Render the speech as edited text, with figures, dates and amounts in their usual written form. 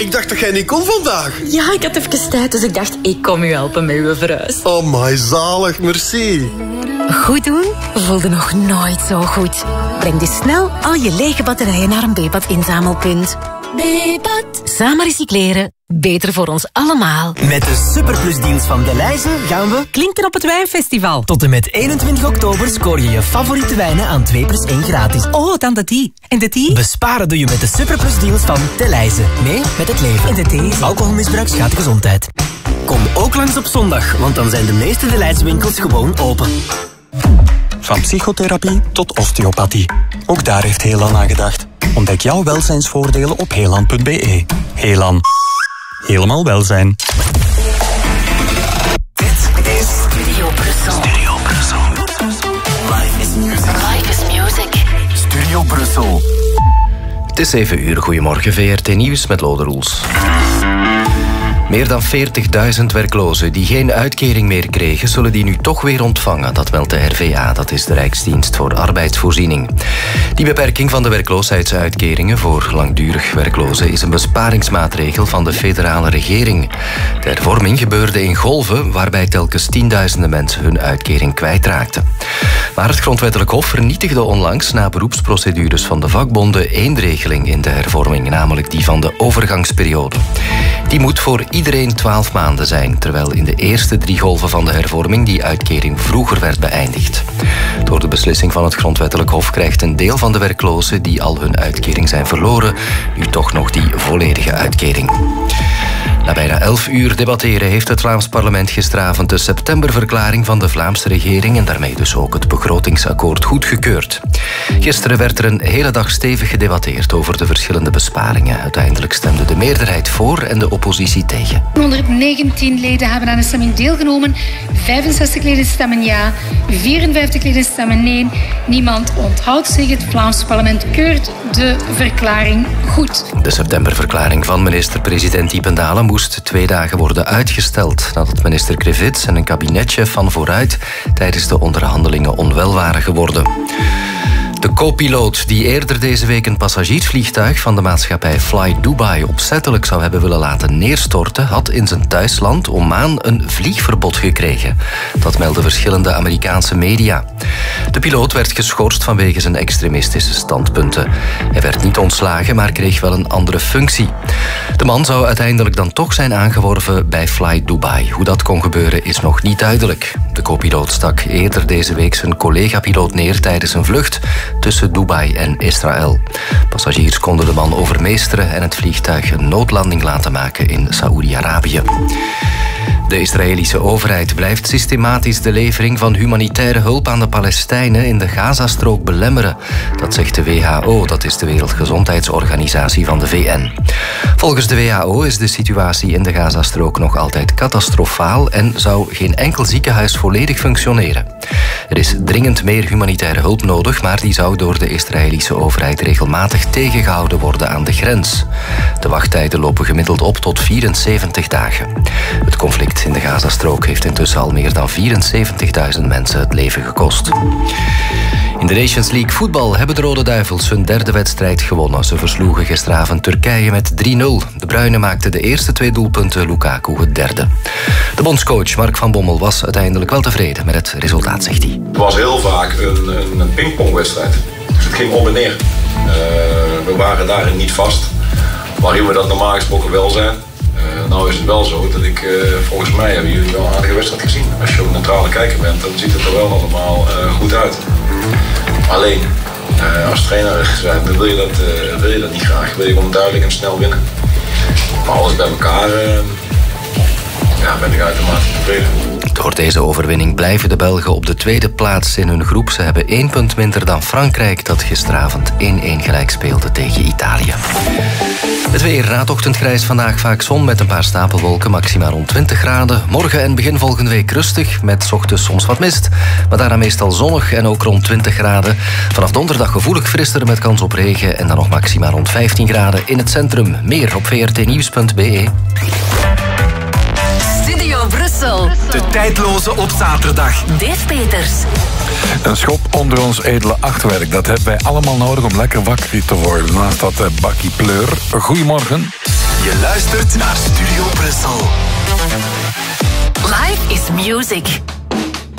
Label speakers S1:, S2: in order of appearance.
S1: ik dacht dat jij niet kon vandaag.
S2: Ja, ik had even tijd, dus ik dacht, ik kom u helpen met uw verhuis.
S1: Oh my, zalig, merci.
S3: Goed doen voelde nog nooit zo goed. Breng dus snel al je lege batterijen naar een Bepat inzamelpunt. Bepat. Samen recycleren. Beter voor ons allemaal.
S4: Met de Superplusdeals van Delhaize gaan we
S3: Klinken op het Wijnfestival.
S4: tot en met 21 oktober scoor je je favoriete wijnen aan 2+1 gratis.
S3: Oh, dan de tea. En de tea?
S4: Besparen doe je met de Superplusdeals van Delhaize. Mee met het leven.
S3: En de thee?
S4: Alcoholmisbruik schaadt de gezondheid. Kom ook langs op zondag, want dan zijn de meeste Delhaize winkels gewoon open.
S5: Van psychotherapie tot osteopathie. Ook daar heeft Helan aan gedacht. Ontdek jouw welzijnsvoordelen op helan.be. Helan. Helemaal welzijn.
S3: Dit is Studio Brussel.
S5: Studio Brussel.
S3: Life is music. Life is music.
S5: Studio Brussel.
S6: Het is 7 uur. Goedemorgen, VRT Nieuws met Lode Roels. Meer dan 40.000 werklozen die geen uitkering meer kregen, zullen die nu toch weer ontvangen. Dat meldt de RVA, dat is de Rijksdienst voor Arbeidsvoorziening. Die beperking van de werkloosheidsuitkeringen voor langdurig werklozen is een besparingsmaatregel van de federale regering. De hervorming gebeurde in golven, waarbij telkens tienduizenden mensen hun uitkering kwijtraakten. Maar het Grondwettelijk Hof vernietigde onlangs na beroepsprocedures van de vakbonden één regeling in de hervorming, namelijk die van de overgangsperiode. Die moet voor iedereen 12 maanden zijn, terwijl in de eerste 3 golven van de hervorming die uitkering vroeger werd beëindigd. Door de beslissing van het Grondwettelijk Hof krijgt een deel van de werklozen die al hun uitkering zijn verloren, nu toch nog die volledige uitkering. Na bijna 11 uur debatteren heeft het Vlaams parlement gisteravond de septemberverklaring van de Vlaamse regering en daarmee dus ook het begrotingsakkoord goedgekeurd. Gisteren werd er een hele dag stevig gedebatteerd over de verschillende besparingen. Uiteindelijk stemde de meerderheid voor en de oppositie tegen.
S7: 119 leden hebben aan de stemming deelgenomen. 65 leden stemmen ja, 54 leden stemmen nee. Niemand onthoudt zich. Het Vlaams parlement keurt de verklaring goed.
S6: De septemberverklaring van minister-president Diependaelen moest 2 dagen worden uitgesteld nadat minister Krivits en een kabinetchef van Vooruit tijdens de onderhandelingen onwel waren geworden. De co-piloot die eerder deze week een passagiersvliegtuig van de maatschappij Fly Dubai opzettelijk zou hebben willen laten neerstorten, had in zijn thuisland Oman een vliegverbod gekregen. Dat melden verschillende Amerikaanse media. De piloot werd geschorst vanwege zijn extremistische standpunten. Hij werd niet ontslagen, maar kreeg wel een andere functie. De man zou uiteindelijk dan toch zijn aangeworven bij Fly Dubai. Hoe dat kon gebeuren is nog niet duidelijk. De co-piloot stak eerder deze week zijn collega-piloot neer tijdens een vlucht tussen Dubai en Israël. Passagiers konden de man overmeesteren en het vliegtuig een noodlanding laten maken in Saoedi-Arabië. De Israëlische overheid blijft systematisch de levering van humanitaire hulp aan de Palestijnen in de Gazastrook belemmeren. Dat zegt de WHO, dat is de Wereldgezondheidsorganisatie van de VN. Volgens de WHO is de situatie in de Gazastrook nog altijd catastrofaal en zou geen enkel ziekenhuis volledig functioneren. Er is dringend meer humanitaire hulp nodig, maar die zou door de Israëlische overheid regelmatig tegengehouden worden aan de grens. De wachttijden lopen gemiddeld op tot 74 dagen. Het conflict in de Gazastrook heeft intussen al meer dan 74.000 mensen het leven gekost. In de Nations League voetbal hebben de Rode Duivels hun 3e wedstrijd gewonnen. Ze versloegen gisteravond Turkije met 3-0. De Bruinen maakten de eerste 2 doelpunten, Lukaku het 3e. De bondscoach Mark van Bommel was uiteindelijk wel tevreden met het resultaat, zegt hij.
S8: Het was heel vaak een pingpongwedstrijd. Dus het ging op en neer. We waren daarin niet vast. Waarin we dat normaal gesproken wel zijn. Nou is het wel zo dat volgens mij hebben jullie wel een aardige wedstrijd gezien. Als je ook een neutrale kijker bent, dan ziet het er wel allemaal goed uit. Alleen, als trainer dan wil je dat niet graag. Wil je gewoon duidelijk en snel winnen. Maar alles bij elkaar ben ik uitermate tevreden.
S6: Door deze overwinning blijven de Belgen op de 2e plaats in hun groep. Ze hebben 1 punt minder dan Frankrijk, dat gisteravond 1-1 gelijk speelde tegen Italië. Het weer, na het ochtendgrijs vandaag vaak zon met een paar stapelwolken, maxima rond 20 graden. Morgen en begin volgende week rustig, met 's ochtends soms wat mist. Maar daarna meestal zonnig en ook rond 20 graden. Vanaf donderdag gevoelig frisser met kans op regen en dan nog maxima rond 15 graden in het centrum. Meer op vrtnieuws.be.
S3: Studio Brussel.
S4: De tijdloze op zaterdag.
S3: Dave Peters.
S9: Een schop onder ons edele achtwerk. Dat hebben wij allemaal nodig om lekker wakker te worden. Naast dat bakkie pleur. Goedemorgen.
S10: Je luistert naar Studio Brussel.
S3: Life is music.